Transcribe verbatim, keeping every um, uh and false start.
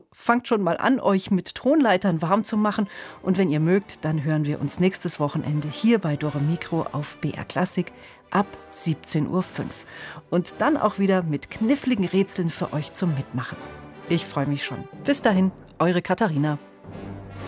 fangt schon mal an, euch mit Tonleitern warm zu machen. Und wenn ihr mögt, dann hören wir uns nächstes Wochenende hier bei Dore Mikro auf B R Klassik ab siebzehn Uhr fünf. Und dann auch wieder mit kniffligen Rätseln für euch zum Mitmachen. Ich freue mich schon. Bis dahin, eure Katharina.